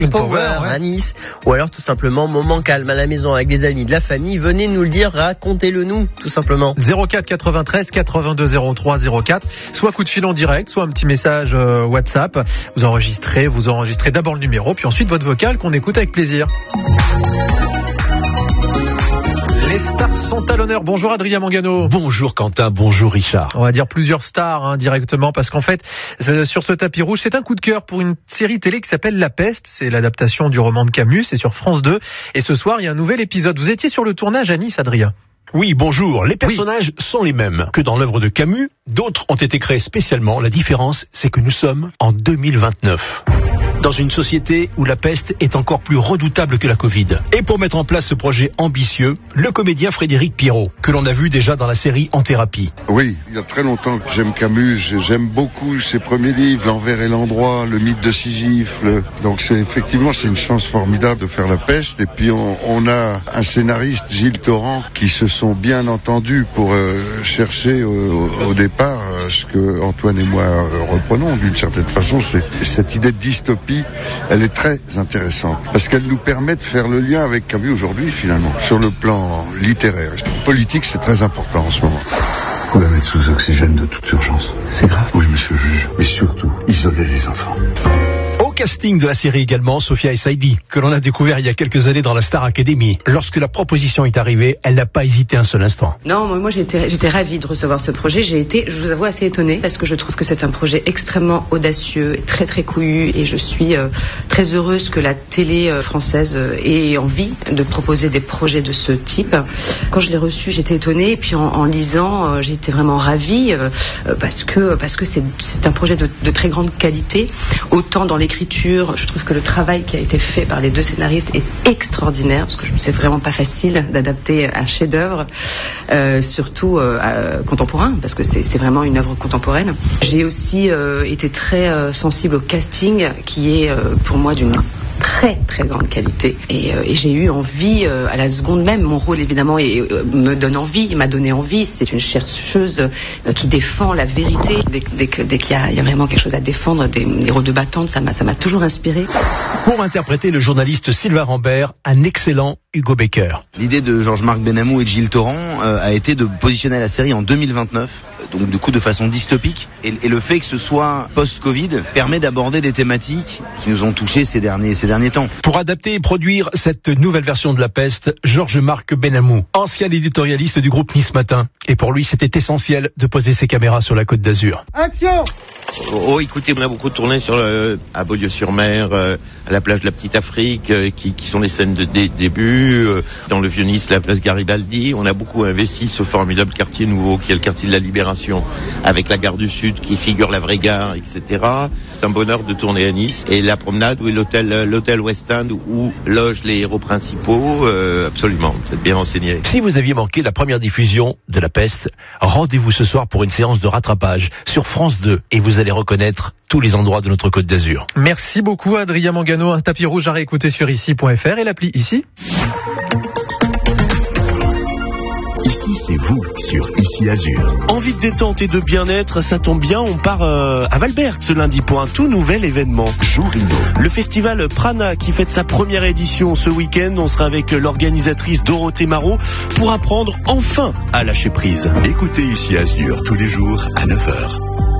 Power à Nice, ou alors tout simplement moment calme à la maison avec des amis, de la famille, venez nous le dire, racontez-le nous, tout simplement. 04 93 82 03 04, soit coup de fil en direct, soit un petit message WhatsApp. Vous enregistrez d'abord le numéro, puis ensuite votre vocal qu'on écoute avec plaisir. Les stars sont à l'honneur. Bonjour Adrien Mangano. Bonjour Quentin, bonjour Richard. On va dire plusieurs stars directement parce qu'en fait, sur ce tapis rouge, c'est un coup de cœur pour une série télé qui s'appelle La Peste. C'est l'adaptation du roman de Camus, c'est sur France 2. Et ce soir, il y a un nouvel épisode. Vous étiez sur le tournage à Nice, Adrien. Oui, bonjour. Les personnages sont les mêmes que dans l'œuvre de Camus. D'autres ont été créés spécialement. La différence, c'est que nous sommes en 2029. Dans une société où la peste est encore plus redoutable que la Covid. Et pour mettre en place ce projet ambitieux, le comédien Frédéric Pierrot, que l'on a vu déjà dans la série En Thérapie. Oui, il y a très longtemps que j'aime Camus, j'aime beaucoup ses premiers livres, L'Envers et l'Endroit, Le Mythe de Sisyphe. Donc c'est une chance formidable de faire La Peste. Et puis on a un scénariste, Gilles Torrent, qui se sont bien entendus pour chercher au départ ce que Antoine et moi reprenons d'une certaine façon, c'est cette idée de dystopie. Elle est très intéressante parce qu'elle nous permet de faire le lien avec Camus aujourd'hui finalement sur le plan littéraire. Politique, c'est très important en ce moment. Faut la mettre sous oxygène de toute urgence. C'est grave? Oui, monsieur le juge. Mais surtout, isoler les enfants. Au casting de la série également, Sophia Essaidi, que l'on a découvert il y a quelques années dans la Star Academy. Lorsque la proposition est arrivée, elle n'a pas hésité un seul instant. Non, moi j'étais ravie de recevoir ce projet. J'ai été, je vous avoue, assez étonnée parce que je trouve que c'est un projet extrêmement audacieux et très très couillu et je suis très heureuse que la télé française ait envie de proposer des projets de ce type. Quand je l'ai reçu, j'étais étonnée et puis en lisant, j'ai été vraiment ravie parce que c'est un projet de très grande qualité, autant dans l'écriture. Je trouve que le travail qui a été fait par les deux scénaristes est extraordinaire parce que c'est vraiment pas facile d'adapter un chef-d'œuvre, surtout contemporain, parce que c'est vraiment une œuvre contemporaine. J'ai aussi été très sensible au casting qui est pour moi d'une très très grande qualité et j'ai eu envie à la seconde même. Mon rôle évidemment me donne envie, il m'a donné envie. C'est une chercheuse qui défend la vérité dès qu'il y a vraiment quelque chose à défendre, des rôles de battante, ça m'a toujours inspiré. Pour interpréter le journaliste Sylvain Rambert, un excellent Hugo Becker. L'idée de Georges-Marc Benamou et de Gilles Torrent a été de positionner la série en 2029, donc du coup de façon dystopique, et le fait que ce soit post-Covid permet d'aborder des thématiques qui nous ont touchés ces derniers temps. Pour adapter et produire cette nouvelle version de La Peste, Georges-Marc Benamou, ancien éditorialiste du groupe Nice Matin. Et pour lui, c'était essentiel de poser ses caméras sur la Côte d'Azur. Action! Oh, écoutez, on a beaucoup tourné à Beaulieu-sur-Mer, à la plage de la Petite Afrique, qui sont les scènes de début, dans le Vieux-Nice, la place Garibaldi. On a beaucoup investi ce formidable quartier nouveau, qui est le quartier de la Libération, avec la gare du Sud, qui figure la vraie gare, etc. C'est un bonheur de tourner à Nice. Et la promenade, où est l'hôtel West End, où logent les héros principaux, absolument, vous êtes bien renseigné. Si vous aviez manqué la première diffusion de La Peste, rendez-vous ce soir pour une séance de rattrapage sur France 2, et vous allez reconnaître tous les endroits de notre Côte d'Azur. Merci beaucoup Adrien Mangano. Un tapis rouge à réécouter sur ici.fr et l'appli Ici. Ici, c'est vous sur Ici Azur. Envie de détente et de bien-être, ça tombe bien, on part à Valberg ce lundi pour un tout nouvel événement. Jourino. Le festival Prana qui fête sa première édition ce week-end. On sera avec l'organisatrice Dorothée Marot pour apprendre enfin à lâcher prise. Écoutez Ici Azur tous les jours à 9h.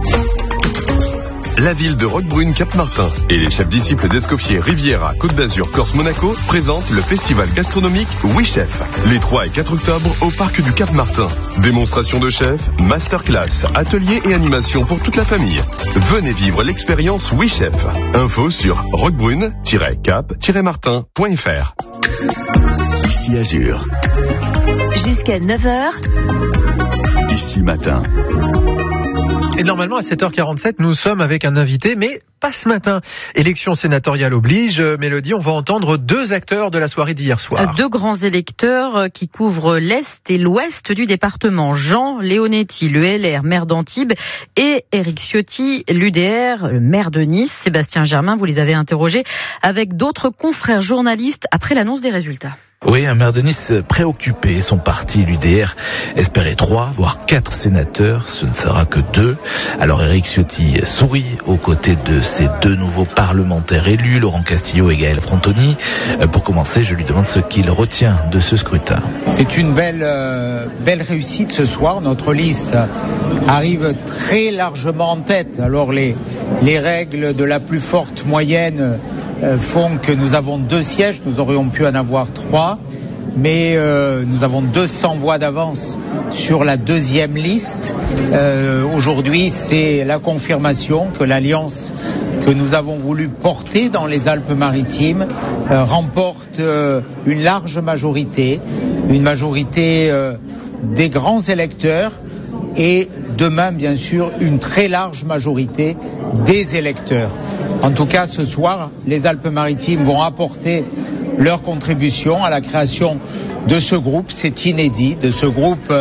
La ville de Roquebrune-Cap-Martin et les chefs disciples d'Escoffier Riviera Côte d'Azur Corse Monaco présentent le festival gastronomique Oui Chef les 3 et 4 octobre au parc du Cap-Martin. Démonstration de chefs, masterclass, ateliers et animations pour toute la famille. Venez vivre l'expérience Oui Chef. Info sur roquebrune-cap-martin.fr. Ici Azur. Jusqu'à 9h. Ici matin. Et normalement, à 7h47, nous sommes avec un invité, mais pas ce matin. Élection sénatoriale oblige. Mélodie, on va entendre 2 acteurs de la soirée d'hier soir. 2 grands électeurs qui couvrent l'Est et l'Ouest du département. Jean Leonetti, le LR, maire d'Antibes, et Éric Ciotti, l'UDR, le maire de Nice. Sébastien Germain, vous les avez interrogés avec d'autres confrères journalistes après l'annonce des résultats. Oui, un maire de Nice préoccupé. Son parti, l'UDR, espérait 3, voire 4 sénateurs. Ce ne sera que 2. Alors Éric Ciotti sourit aux côtés de ces 2 nouveaux parlementaires élus, Laurent Castillo et Gaël Frontoni. Pour commencer, je lui demande ce qu'il retient de ce scrutin. C'est une belle réussite ce soir. Notre liste arrive très largement en tête. Alors les règles de la plus forte moyenne font que nous avons 2 sièges, nous aurions pu en avoir 3, mais nous avons 200 voix d'avance sur la 2e liste. Aujourd'hui, c'est la confirmation que l'alliance que nous avons voulu porter dans les Alpes-Maritimes remporte une large majorité, une majorité des grands électeurs et demain, bien sûr, une très large majorité des électeurs. En tout cas, ce soir, les Alpes-Maritimes vont apporter leur contribution à la création de ce groupe. C'est inédit, de ce groupe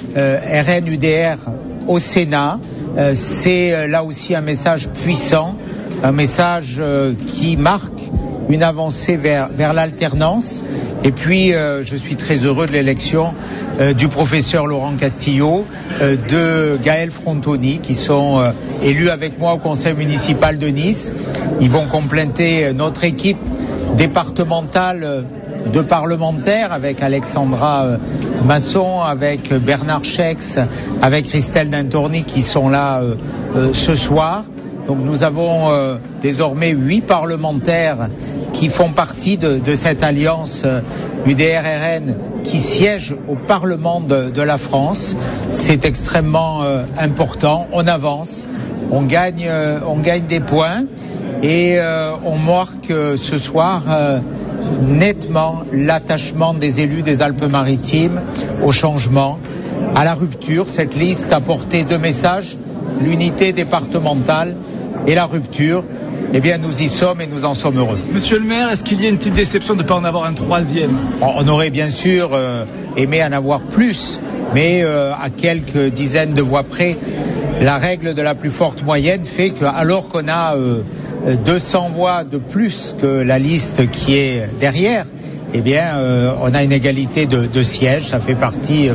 RN-UDR au Sénat. C'est là aussi un message puissant, un message qui marque une avancée vers l'alternance. Et puis, je suis très heureux de l'élection du professeur Laurent Castillo, de Gaël Frontoni, qui sont élus avec moi au conseil municipal de Nice. Ils vont compléter notre équipe départementale de parlementaires avec Alexandra Masson, avec Bernard Chex, avec Christelle Dintorni qui sont là ce soir. Donc nous avons désormais 8 parlementaires qui font partie de cette alliance UDR-RN qui siège au Parlement de la France. C'est extrêmement important. On avance, on gagne des points et on marque ce soir nettement l'attachement des élus des Alpes-Maritimes au changement, à la rupture. Cette liste a porté 2 messages, l'unité départementale et la rupture. Eh bien, nous y sommes et nous en sommes heureux. Monsieur le maire, est-ce qu'il y a une petite déception de ne pas en avoir un 3e ? On aurait bien sûr aimé en avoir plus, mais à quelques dizaines de voix près, la règle de la plus forte moyenne fait que, alors qu'on a 200 voix de plus que la liste qui est derrière, eh bien, on a une égalité de sièges. Ça fait partie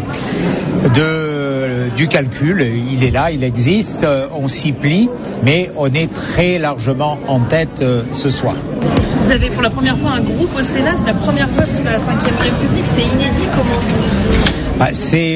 du calcul. Il est là, il existe, on s'y plie, mais on est très largement en tête ce soir. Vous avez pour la première fois un groupe au Sénat, c'est la première fois sous la 5e République, c'est inédit. Comment c'est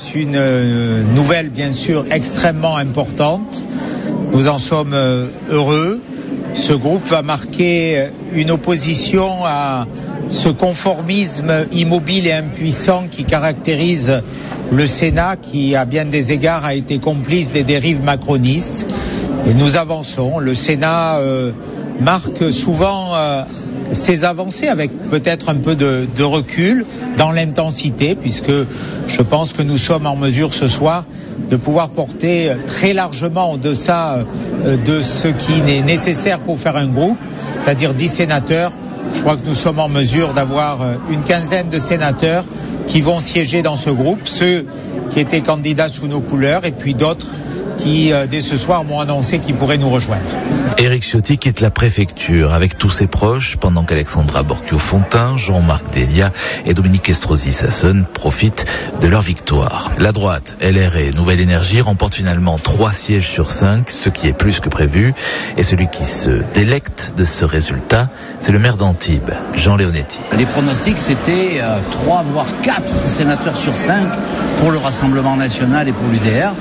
une nouvelle, bien sûr, extrêmement importante. Nous en sommes heureux. Ce groupe va marquer une opposition à ce conformisme immobile et impuissant qui caractérise le Sénat, qui à bien des égards a été complice des dérives macronistes. Et nous avançons. Le Sénat marque souvent ses avancées avec peut-être un peu de recul dans l'intensité, puisque je pense que nous sommes en mesure ce soir de pouvoir porter très largement au-deçà de ce qui n'est nécessaire pour faire un groupe, c'est-à-dire 10 sénateurs. Je crois que nous sommes en mesure d'avoir une quinzaine de sénateurs qui vont siéger dans ce groupe, ceux qui étaient candidats sous nos couleurs et puis d'autres qui, dès ce soir, m'ont annoncé qu'ils pourraient nous rejoindre. Éric Ciotti quitte la préfecture avec tous ses proches pendant qu'Alexandra Borchio-Fontimp, Jean-Marc Delia et Dominique Estrosi-Sassone profitent de leur victoire. La droite, LR et Nouvelle Énergie remportent finalement 3 sièges sur 5, ce qui est plus que prévu. Et celui qui se délecte de ce résultat, c'est le maire d'Antibes, Jean Leonetti. Les pronostics, c'était 3 voire 4 sénateurs sur 5 pour le Rassemblement National et pour l'UDR.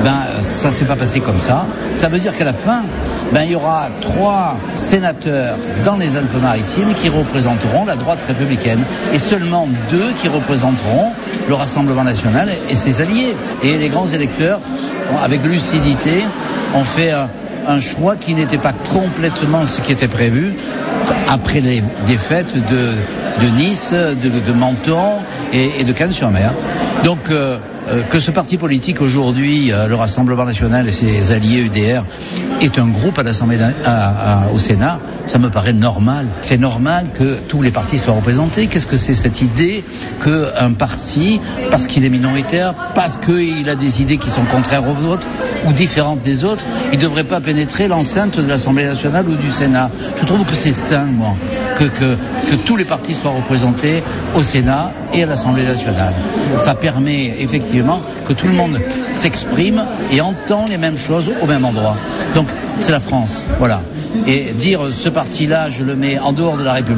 Ça s'est pas passé comme ça. Ça veut dire qu'à la fin, il y aura 3 sénateurs dans les Alpes-Maritimes qui représenteront la droite républicaine et seulement 2 qui représenteront le Rassemblement National et ses alliés. Et les grands électeurs, avec lucidité, ont fait un choix qui n'était pas complètement ce qui était prévu après les défaites de Nice, de Menton et de Cannes-sur-Mer. Donc que ce parti politique aujourd'hui, le Rassemblement national et ses alliés UDR, est un groupe à l'Assemblée, au Sénat, ça me paraît normal. C'est normal que tous les partis soient représentés. Qu'est-ce que c'est cette idée qu'un parti, parce qu'il est minoritaire, parce qu'il a des idées qui sont contraires aux autres ou différentes des autres, il ne devrait pas pénétrer l'enceinte de l'Assemblée nationale ou du Sénat? Je trouve que c'est sain, moi, que tous les partis soient représentés au Sénat et à l'Assemblée nationale. Ça permet effectivement que tout le monde s'exprime et entend les mêmes choses au même endroit. Donc c'est la France, voilà. Et dire ce parti-là, je le mets en dehors de la République,